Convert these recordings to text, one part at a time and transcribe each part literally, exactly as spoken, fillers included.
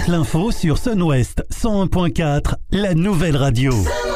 toute l'info sur Sun-Ouest cent un point quatre, la nouvelle radio.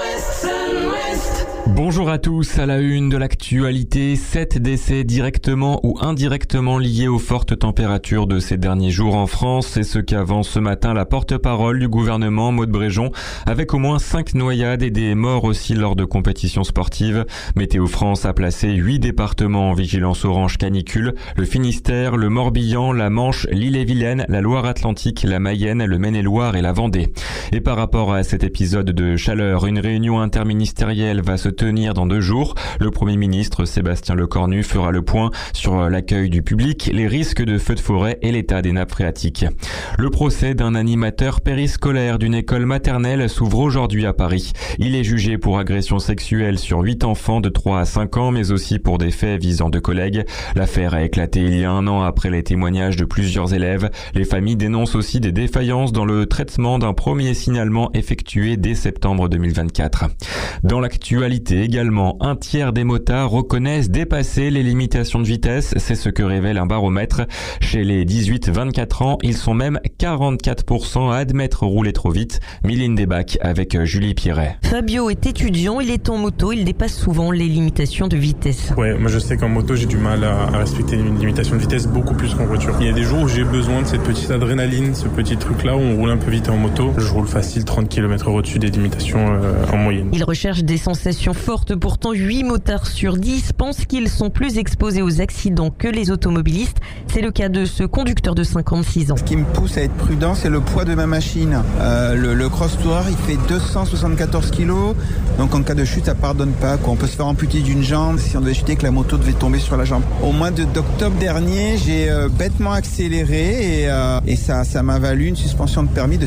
Bonjour à tous, à la une de l'actualité, sept décès directement ou indirectement liés aux fortes températures de ces derniers jours en France. C'est ce qu'avance ce matin la porte-parole du gouvernement, Maud Bréjon, avec au moins cinq noyades et des morts aussi lors de compétitions sportives. Météo France a placé huit départements en vigilance orange canicule, le Finistère, le Morbihan, la Manche, l'Ille-et-Vilaine, la Loire-Atlantique, la Mayenne, le Maine-et-Loire et la Vendée. Et par rapport à cet épisode de chaleur, une réunion interministérielle va se tenir dans deux jours. Le Premier ministre Sébastien Lecornu fera le point sur l'accueil du public, les risques de feux de forêt et l'état des nappes phréatiques. Le procès d'un animateur périscolaire d'une école maternelle s'ouvre aujourd'hui à Paris. Il est jugé pour agression sexuelle sur huit enfants de trois à cinq ans, mais aussi pour des faits visant deux collègues. L'affaire a éclaté il y a un an après les témoignages de plusieurs élèves. Les familles dénoncent aussi des défaillances dans le traitement d'un premier signalement effectué dès septembre deux mille vingt-quatre. Dans l'actualité également, un tiers des motards reconnaissent dépasser les limitations de vitesse. C'est ce que révèle un baromètre. Chez les dix-huit vingt-quatre ans, ils sont même quarante-quatre pour cent à admettre rouler trop vite. Mylène Debac avec Julie Pierret. Fabio est étudiant, il est en moto, il dépasse souvent les limitations de vitesse. Ouais, moi je sais qu'en moto j'ai du mal à, à respecter une limitation de vitesse beaucoup plus qu'en voiture. Il y a des jours où j'ai besoin de cette petite adrénaline, ce petit truc là où on roule un peu vite en moto. Je roule facile trente kilomètres heure au-dessus des limitations euh, en moyenne. Il recherche des sensations fortes, pourtant huit motards sur dix pensent qu'ils sont plus exposés aux accidents que les automobilistes. C'est le cas de ce conducteur de cinquante-six ans. Ce qui me pousse à être prudent, c'est le poids de ma machine. Euh, le, le Cross Tourer, il fait deux cent soixante-quatorze kilos, donc en cas de chute, ça pardonne pas, quoi. On peut se faire amputer d'une jambe si on devait chuter que la moto devait tomber sur la jambe. Au mois de, d'octobre dernier, j'ai euh, bêtement accéléré et, euh, et ça, ça m'a valu une suspension de permis de